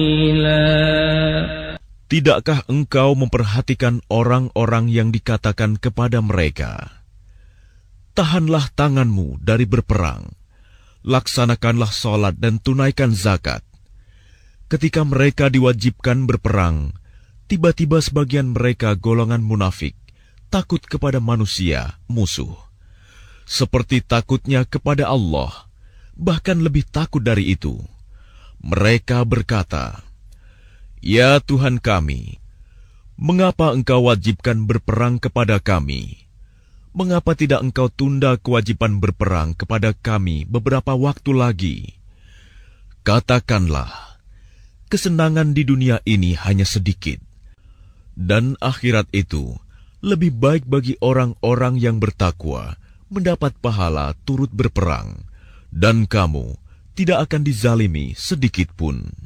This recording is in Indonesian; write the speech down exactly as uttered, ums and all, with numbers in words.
Tidakkah engkau memperhatikan orang-orang yang dikatakan kepada mereka, tahanlah tanganmu dari berperang, laksanakanlah sholat dan tunaikan zakat. Ketika mereka diwajibkan berperang, tiba-tiba sebagian mereka golongan munafik, takut kepada manusia, musuh. Seperti takutnya kepada Allah, bahkan lebih takut dari itu. Mereka berkata, "Ya Tuhan kami, mengapa Engkau wajibkan berperang kepada kami? Mengapa tidak Engkau tunda kewajiban berperang kepada kami beberapa waktu lagi?" Katakanlah, kesenangan di dunia ini hanya sedikit, dan akhirat itu lebih baik bagi orang-orang yang bertakwa mendapat pahala turut berperang, dan kamu tidak akan dizalimi sedikit pun.